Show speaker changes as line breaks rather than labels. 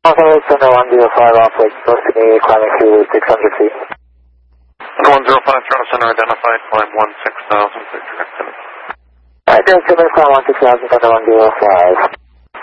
Okay, Center 105 off Lake Destiny, climbing to 600 feet.
105 Toronto Center identified, climb 16,000, please direct to me.
Alright, direct to me, climb 16,000, Center 105.